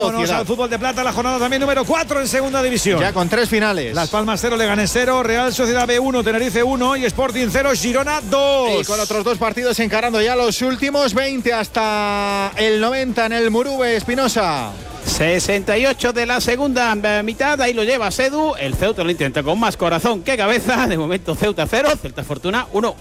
Vamos al fútbol de plata, la jornada también número 4 en segunda división. Ya con 3 finales. Las Palmas 0, Leganés 0, Real Sociedad B1, Tenerife 1 y Sporting 0, Girona 2. Y con otros 2 partidos encarando ya los últimos 20 hasta el 90 en el Murube, Espinosa. 68 de la segunda mitad, ahí lo lleva Sedu. El Ceuta lo intenta con más corazón que cabeza. De momento Ceuta 0, Celta Fortuna 1.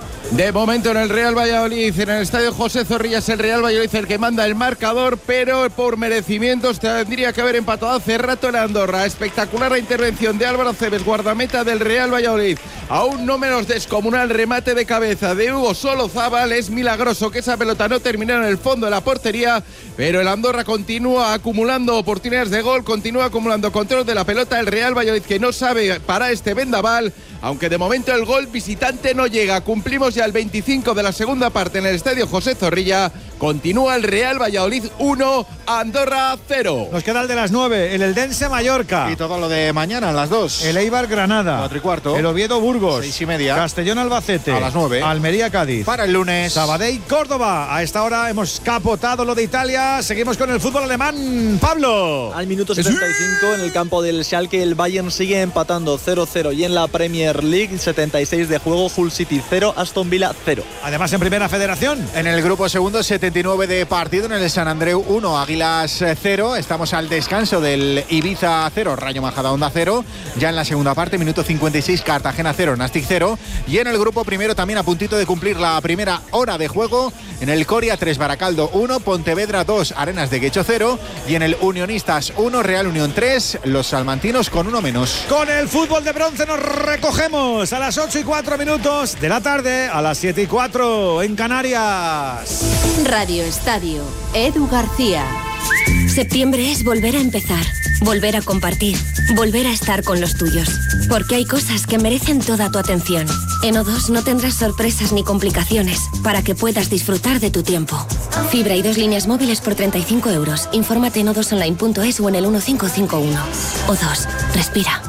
De momento en el Real Valladolid, en el estadio José Zorrilla, es el Real Valladolid el que manda el marcador, pero por merecimientos tendría que haber empatado hace rato el Andorra. Espectacular la intervención de Álvaro Cebes, guardameta del Real Valladolid. Aún no menos descomunal remate de cabeza de Hugo Solozábal. Es milagroso que esa pelota no terminara en el fondo de la portería, pero el Andorra continúa acumulando oportunidades de gol, continúa acumulando control de la pelota. El Real Valladolid que no sabe para este vendaval, aunque de momento el gol visitante no llega. Cumplimos ya el 25 de la segunda parte en el estadio José Zorrilla. Continúa el Real Valladolid 1, Andorra 0. Nos queda el de las 9, el Eldense Mallorca. Y todo lo de mañana a las 2. El Eibar Granada. 4:15. El Oviedo Burgos. 6:30. Castellón Albacete. A las 9. Almería Cádiz. Para el lunes. Sabadell Córdoba. A esta hora hemos capotado lo de Italia. Seguimos con el fútbol alemán. Pablo. Al minuto 75 en el campo del Schalke el Bayern sigue empatando 0-0 y en la Premier League 76 de juego, Hull City 0, Aston Villa 0. Además en Primera Federación. En el grupo segundo 79 de partido en el San Andreu 1, Águilas 0. Estamos al descanso del Ibiza 0, Rayo Majadahonda 0. Ya en la segunda parte, minuto 56, Cartagena 0, Nastic 0. Y en el grupo primero también a puntito de cumplir la primera hora de juego. En el Coria 3, Baracaldo 1, Pontevedra 2, Arenas de Guecho 0. Y en el Unionistas 1, Real Unión 3, los salmantinos con 1 menos. Con el fútbol de bronce nos recogemos a las 8:04 de la tarde, a las 7:04 en Canarias. Radio Estadio, Edu García. Septiembre es volver a empezar, volver a compartir, volver a estar con los tuyos. Porque hay cosas que merecen toda tu atención. En O2 no tendrás sorpresas ni complicaciones para que puedas disfrutar de tu tiempo. Fibra y 2 líneas móviles por 35 euros. Infórmate en o2online.es o en el 1551. O2, respira.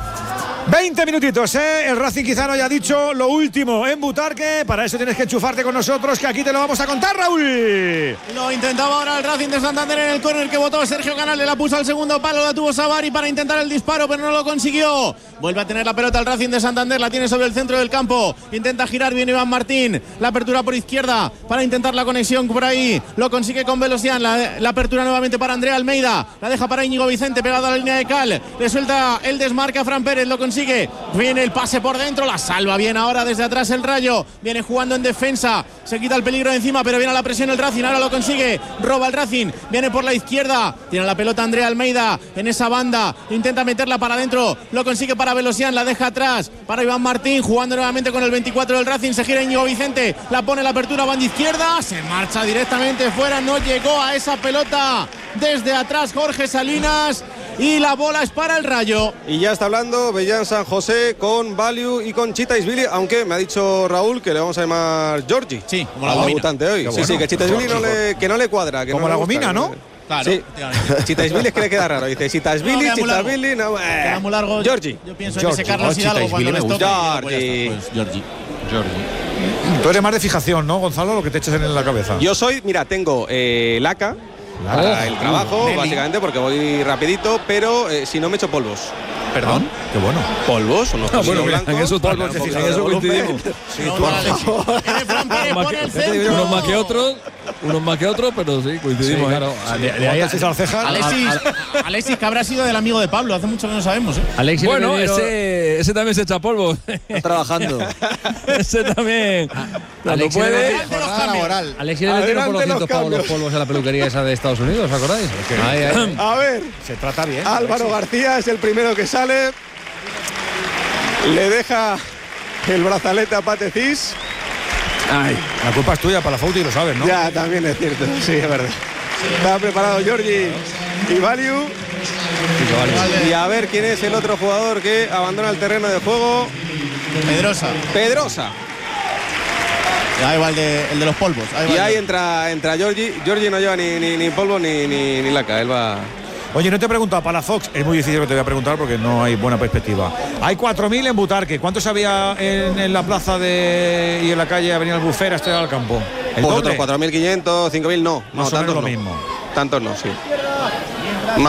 20 minutitos, ¿eh? El Racing quizá no haya dicho lo último en Butarque. Para eso tienes que enchufarte con nosotros, que aquí te lo vamos a contar, Raúl. Lo intentaba ahora el Racing de Santander en el córner que botó Sergio Canales. La puso al segundo palo, la tuvo Savary para intentar el disparo, pero no lo consiguió. Vuelve a tener la pelota el Racing de Santander, la tiene sobre el centro del campo. Intenta girar bien Iván Martín. La apertura por izquierda para intentar la conexión por ahí. Lo consigue con Velosian. La apertura nuevamente para Andrea Almeida. La deja para Íñigo Vicente, pegado a la línea de cal. Le suelta el desmarque a Fran Pérez, lo consigue. Viene el pase por dentro, la salva bien ahora desde atrás el Rayo. Viene jugando en defensa, se quita el peligro de encima, pero viene a la presión el Racing, ahora lo consigue. Roba el Racing, viene por la izquierda. Tiene la pelota Andrea Almeida en esa banda. Intenta meterla para adentro, lo consigue para Velosian, la deja atrás para Iván Martín, jugando nuevamente con el 24 del Racing. Se gira Íñigo Vicente, la pone la apertura, banda izquierda. Se marcha directamente fuera, no llegó a esa pelota desde atrás Jorge Salinas. Y la bola es para el Rayo. Y ya está hablando Bellán San José con Value y con Chitaisvili, aunque me ha dicho Raúl que le vamos a llamar Georgie. Sí, como al debutante hoy. Bueno. Sí, que Chitaisvili no le cuadra. Que como no la le gusta, gomina, ¿no? Claro. Sí. Chitaisvili es que le queda raro. Dice Chitaisvili, no, queda muy largo. Georgie. Yo pienso que ese Carlos Hidalgo cuando les toque. Georgie. Tú eres más de fijación, ¿no, Gonzalo? Lo que te echas en la cabeza. Yo soy, mira, tengo laca para el trabajo, básicamente, porque voy rapidito, pero si no me echo polvos. ¿Perdón? Qué bueno. ¿Polvos? Unos Bueno, blancos, en eso polvos de en eso coincidimos. Sí, Unos más que otros, pero sí, coincidimos. Sí, claro. De ahí así al ceja. Alexis, que habrá sido del amigo de Pablo, hace mucho que no sabemos. Alexis, bueno, ese también se echa polvo. Está trabajando. Ese también. Cuando puede. Alexis le metieron por 200 pavos los polvos en la peluquería esa de Estados Unidos, ¿os acordáis? A ver, se trata bien. Álvaro García es el primero que sale. Le deja el brazalete a Patecís. Ay, la culpa es tuya para la Fauti, lo sabes, ¿no? Ya, también es cierto, sí, es verdad. Está preparado Georgie y Value. Y a ver quién es el otro jugador que abandona el terreno de juego. Pedrosa. Ahí va el de los polvos. Y ahí entra Georgie. Georgie no lleva ni polvo ni laca, él va. Oye, no te he preguntado, Palafox, es muy difícil que te voy a preguntar porque no hay buena perspectiva. Hay 4.000 en Butarque. ¿Cuántos había en la plaza y en la calle Avenida Albufera hasta al campo? ¿El pues doble? otros 4.500, 5.000 no. Más o menos tantos lo no. mismo. Tantos no, sí.